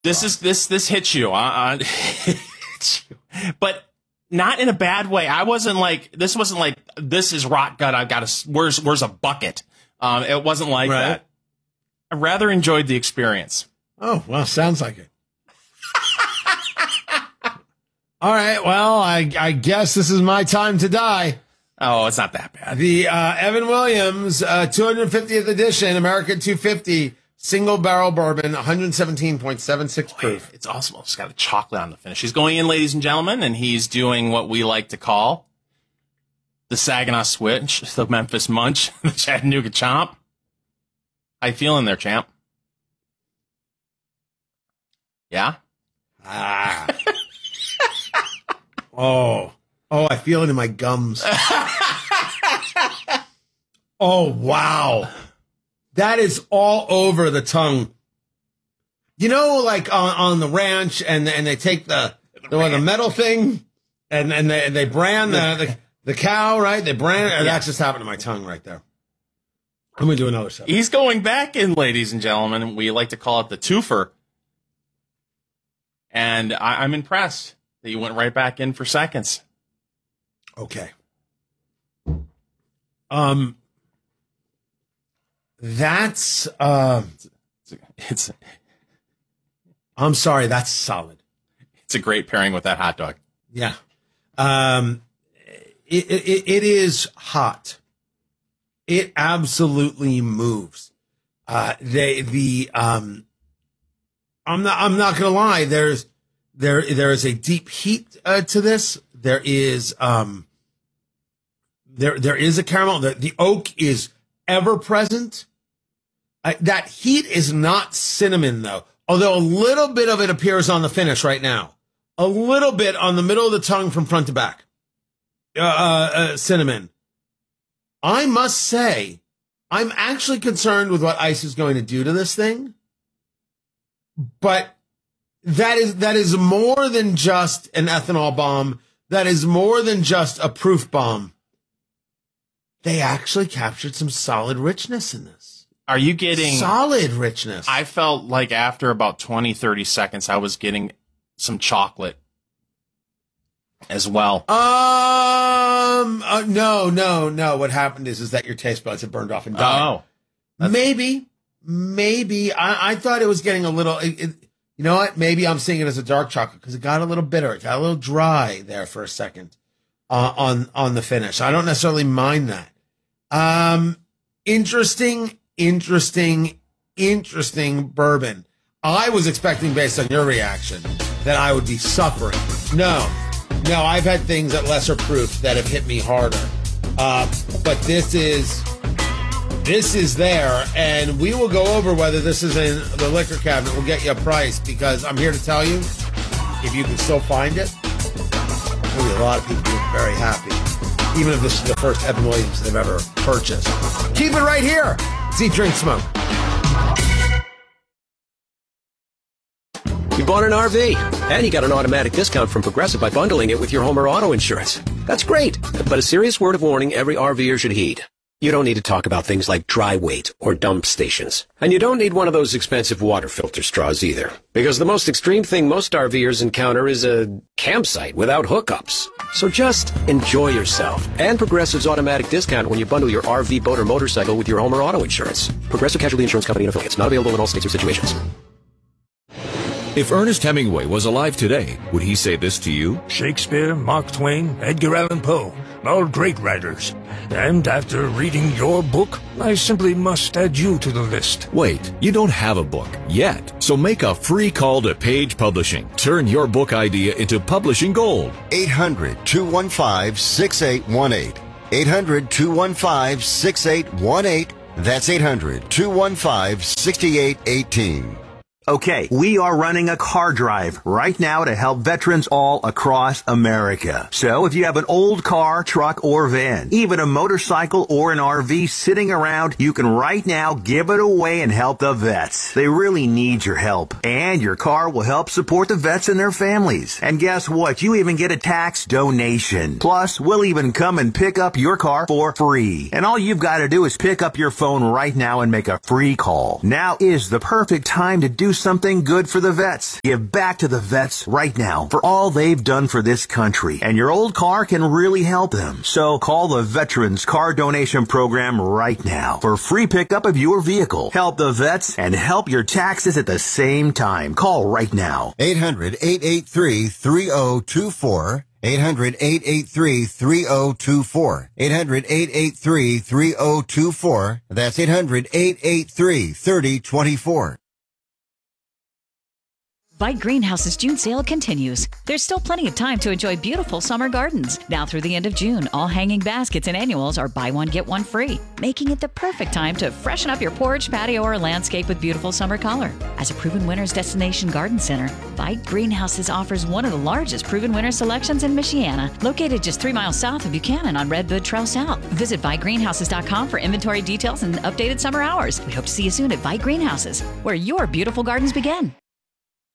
This hits you. But not in a bad way. This wasn't like, this is rot gut. I've got where's a bucket? It wasn't like that. I rather enjoyed the experience. Oh, well, sounds like it. All right. Well, I guess this is my time to die. Oh, it's not that bad. The Evan Williams 250th edition, American 250 single barrel bourbon, 117.76 proof. It's awesome. It's got a chocolate on the finish. He's going in, ladies and gentlemen, and he's doing what we like to call the Saginaw Switch, the Memphis Munch, the Chattanooga Chomp. How you feeling there, champ? Yeah? Oh, I feel it in my gums. Oh, wow. That is all over the tongue. You know, like on the ranch, and they take the metal thing, and they brand the cow, right? They brand it. That just happened to my tongue right there. I'm going to do another set. He's going back in, ladies and gentlemen. We like to call it the twofer. And I'm impressed that you went right back in for seconds. Okay. That's I'm sorry, that's solid. It's a great pairing with that hot dog. Yeah. It is hot. It absolutely moves. I'm not gonna lie, there is a deep heat to this. There is a caramel. The oak is ever present. That heat is not cinnamon, though, although a little bit of it appears on the finish right now. A little bit on the middle of the tongue from front to back. Cinnamon. I must say, I'm actually concerned with what ice is going to do to this thing. But that is more than just an ethanol bomb. That is more than just a proof bomb. They actually captured some solid richness in this. Are you getting solid richness? I felt like after about 20, 30 seconds, I was getting some chocolate as well. No. What happened is that your taste buds have burned off and died. Oh, maybe. I thought it was getting a little. You know what? Maybe I'm seeing it as a dark chocolate because it got a little bitter. It got a little dry there for a second on the finish. I don't necessarily mind that. Interesting bourbon. I was expecting, based on your reaction, that I would be suffering. No, I've had things at lesser proof that have hit me harder. But this is there, and we will go over whether this is in the liquor cabinet. We'll get you a price, because I'm here to tell you, if you can still find it, there'll be a lot of people being very happy, even if this is the first Evan Williams they've ever purchased. Keep it right here. It's Eat, Drink, Smoke. You bought an RV, and you got an automatic discount from Progressive by bundling it with your home or auto insurance. That's great, but a serious word of warning every RVer should heed. You don't need to talk about things like dry weight or dump stations. And you don't need one of those expensive water filter straws either. Because the most extreme thing most RVers encounter is a campsite without hookups. So just enjoy yourself. And Progressive's automatic discount when you bundle your RV, boat, or motorcycle with your home or auto insurance. Progressive Casualty Insurance Company and affiliates. Not available in all states or situations. If Ernest Hemingway was alive today, would he say this to you? Shakespeare, Mark Twain, Edgar Allan Poe, all great writers. And after reading your book, I simply must add you to the list. Wait, you don't have a book yet. So make a free call to Page Publishing. Turn your book idea into publishing gold. 800-215-6818. 800-215-6818. That's 800-215-6818. Okay, we are running a car drive right now to help veterans all across America. So if you have an old car, truck, or van, even a motorcycle or an RV sitting around, you can right now give it away and help the vets. They really need your help. And your car will help support the vets and their families. And guess what? You even get a tax donation. Plus, we'll even come and pick up your car for free. And all you've got to do is pick up your phone right now and make a free call. Now is the perfect time to do do something good for the vets. Give back to the vets right now for all they've done for this country. And your old car can really help them. So call the Veterans Car Donation Program right now for free pickup of your vehicle. Help the vets and help your taxes at the same time. Call right now. 800-883-3024. 800-883-3024. 800-883-3024. That's 800-883-3024. Vite Greenhouse's June sale continues. There's still plenty of time to enjoy beautiful summer gardens. Now through the end of June, all hanging baskets and annuals are buy one, get one free, making it the perfect time to freshen up your porch, patio, or landscape with beautiful summer color. As a proven winner's destination garden center, Vite Greenhouses offers one of the largest proven winner selections in Michiana, located just 3 miles south of Buchanan on Redwood Trail South. Visit ViteGreenhouses.com for inventory details and updated summer hours. We hope to see you soon at Vite Greenhouses, where your beautiful gardens begin.